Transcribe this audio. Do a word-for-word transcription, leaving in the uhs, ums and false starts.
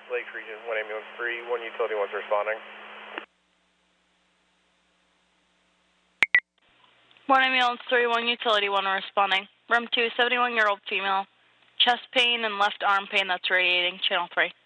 Lakes Region, one ambulance three, one utility one's responding. one ambulance three, one utility one responding. Room two, seventy-one-year-old female. Chest pain and left arm pain that's radiating, channel three.